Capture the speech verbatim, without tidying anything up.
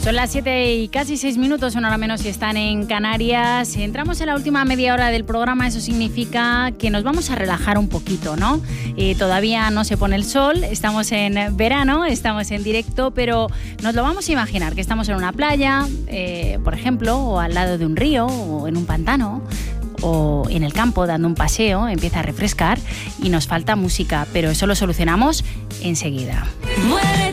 Son las siete y casi seis minutos, una hora menos si están en Canarias. Entramos en la última media hora del programa, eso significa que nos vamos a relajar un poquito, ¿no? Eh, todavía no se pone el sol, estamos en verano, estamos en directo, pero nos lo vamos a imaginar, que estamos en una playa, eh, por ejemplo, o al lado de un río, o en un pantano, o en el campo dando un paseo, empieza a refrescar y nos falta música, pero eso lo solucionamos enseguida. Muévete